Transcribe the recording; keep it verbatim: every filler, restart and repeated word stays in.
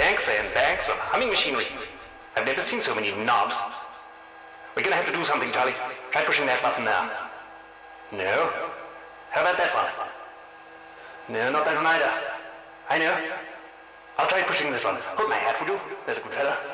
banks and banks of humming machinery. I've never seen so many knobs. We're gonna have to do something, Charlie. Try pushing that button now. No. How about that one? No, not that one either. I know. I'll try pushing this one. Hold my hat, would you? There's a good fella.